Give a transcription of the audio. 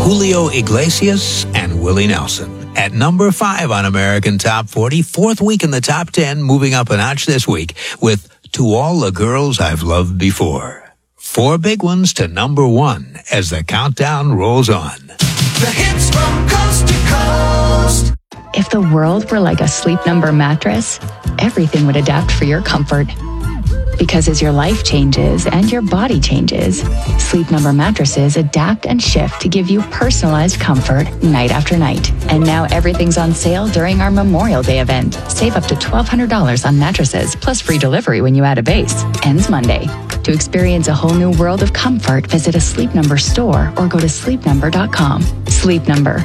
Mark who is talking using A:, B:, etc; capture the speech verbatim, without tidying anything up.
A: Julio Iglesias and Willie Nelson. At number five on American Top forty, fourth week in the top ten, moving up a notch this week with To All the Girls I've Loved Before. Four big ones to number one as the countdown rolls on.
B: The hits from coast to coast.
C: If the world were like a Sleep Number mattress, everything would adapt for your comfort. Because as your life changes and your body changes, Sleep Number mattresses adapt and shift to give you personalized comfort night after night. And now everything's on sale during our Memorial Day event. Save up to twelve hundred dollars on mattresses, plus free delivery when you add a base. Ends Monday. To experience a whole new world of comfort, visit a Sleep Number store or go to sleep number dot com. Sleep Number.